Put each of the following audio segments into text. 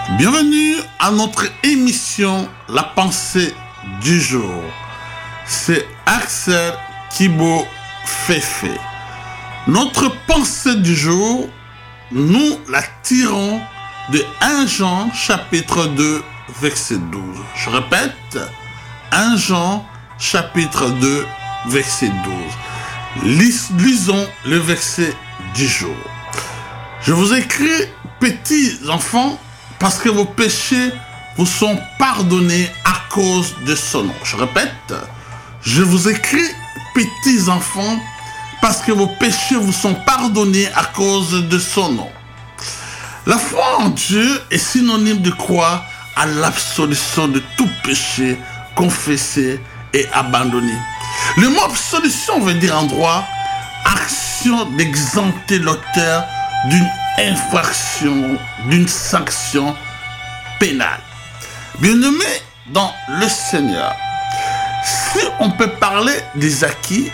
Bienvenue à notre émission La pensée du jour. C'est Axel Kibo Fefe. Notre pensée du jour, nous la tirons de 1 Jean chapitre 2 verset 12. Je répète, 1 Jean chapitre 2 verset 12. Lisons le verset du jour. Je vous écris, petits enfants, parce que vos péchés vous sont pardonnés à cause de son nom. Je répète, je vous écris, petits enfants, parce que vos péchés vous sont pardonnés à cause de son nom. La foi en Dieu est synonyme de croire à l'absolution de tout péché confessé et abandonné. Le mot absolution veut dire en droit action d'exempter l'auteur d'une infraction, d'une sanction pénale. Bien-aimés dans le Seigneur, si on peut parler des acquis,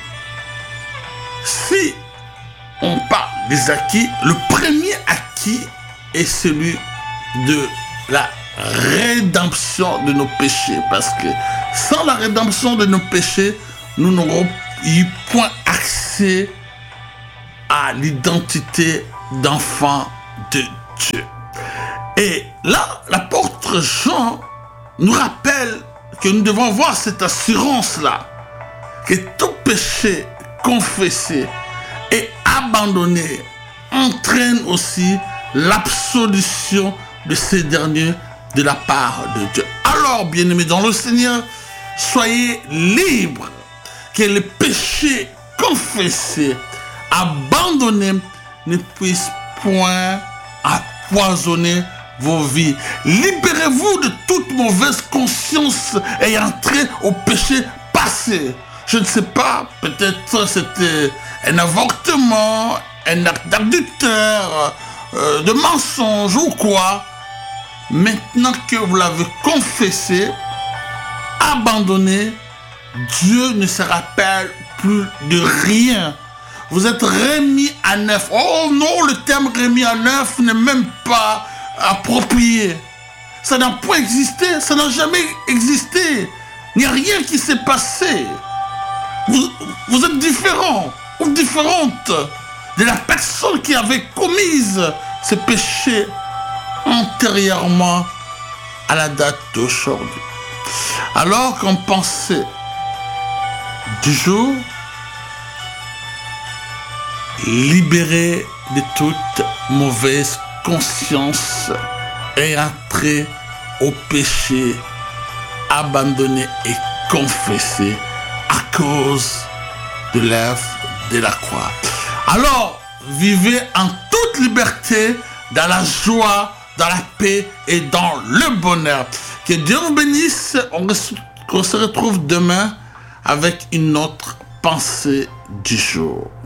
si on parle des acquis, le premier acquis est celui de la rédemption de nos péchés. Parce que sans la rédemption de nos péchés, nous n'aurons eu point accès à l'identité d'enfants de Dieu. Et là, l'apôtre Jean nous rappelle que nous devons avoir cette assurance-là, que tout péché confessé et abandonné entraîne aussi l'absolution de ces derniers de la part de Dieu. Alors, bien-aimés dans le Seigneur, soyez libres, que le péché confessé, abandonné, ne puisse point empoisonner vos vies. Libérez-vous de toute mauvaise conscience ayant trait au péché passé. Je ne sais pas, peut-être c'était un avortement, un acte d'adultère, de mensonge ou quoi. Maintenant que vous l'avez confessé, abandonné, Dieu ne se rappelle plus de rien. Vous êtes remis à neuf. Oh non, le terme remis à neuf n'est même pas approprié. Ça n'a pas existé, ça n'a jamais existé. Il n'y a rien qui s'est passé. Vous êtes différent ou différente de la personne qui avait commis ce péché antérieurement à la date d'aujourd'hui. Alors qu'on pensait du jour, libéré de toute mauvaise conscience et entrer au péché, abandonné et confessé à cause de l'œuvre de la croix. Alors, vivez en toute liberté, dans la joie, dans la paix et dans le bonheur. Que Dieu vous bénisse. On se retrouve demain avec une autre pensée du jour.